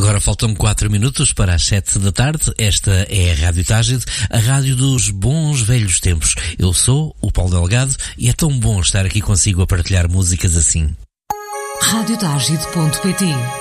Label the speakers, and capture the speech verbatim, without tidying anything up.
Speaker 1: Agora faltam quatro minutos para as sete da tarde. Esta é a Rádio Tágide, a rádio dos bons velhos tempos. Eu sou o Paulo Delgado e é tão bom estar aqui consigo a partilhar músicas assim.
Speaker 2: rádio tágide ponto pt